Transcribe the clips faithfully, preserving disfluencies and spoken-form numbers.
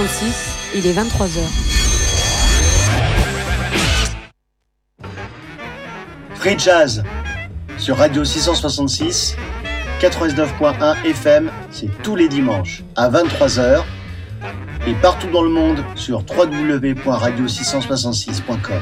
soixante-six, il est vingt-trois heures. Free Jazz sur Radio six cent soixante-six, quatre-vingt-dix-neuf point un F M, c'est tous les dimanches à vingt-trois heures et partout dans le monde sur w w w point radio six cent soixante-six point com.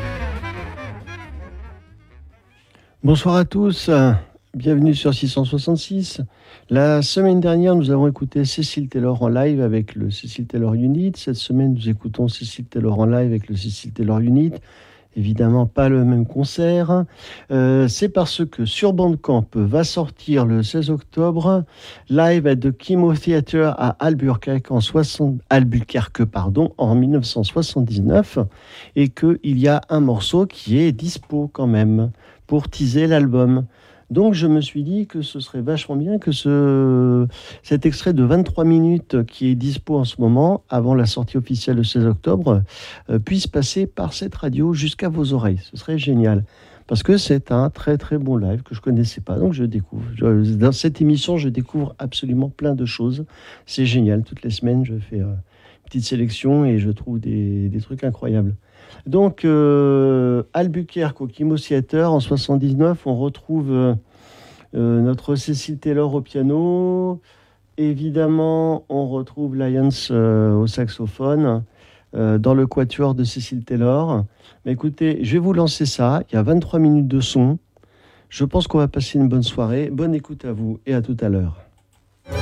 Bonsoir à tous, bienvenue sur six cent soixante-six. La semaine dernière, nous avons écouté Cecil Taylor en live avec le Cecil Taylor Unit. Cette semaine, nous écoutons Cecil Taylor en live avec le Cecil Taylor Unit. Évidemment, pas le même concert. Euh, c'est parce que sur Bandcamp va sortir le seize octobre Live at the Chemo Theatre à Albuquerque en, soixante... Albuquerque, pardon, en dix-neuf cent soixante-dix-neuf et qu'il y a un morceau qui est dispo quand même pour teaser l'album. Donc je me suis dit que ce serait vachement bien que ce, cet extrait de vingt-trois minutes qui est dispo en ce moment, avant la sortie officielle le seize octobre, euh, puisse passer par cette radio jusqu'à vos oreilles. Ce serait génial. Parce que c'est un très très bon live que je ne connaissais pas. Donc je découvre. Je, dans cette émission, je découvre absolument plein de choses. C'est génial. Toutes les semaines, je fais euh, une petite sélection et je trouve des, des trucs incroyables. Donc, euh, Albuquerque au Chemo Theatre, en soixante-dix-neuf, on retrouve euh, euh, notre Cecil Taylor au piano. Évidemment, on retrouve Lyons euh, au saxophone, euh, dans le quatuor de Cecil Taylor. Mais écoutez, je vais vous lancer ça. Il y a vingt-trois minutes de son. Je pense qu'on va passer une bonne soirée. Bonne écoute à vous et à tout à l'heure.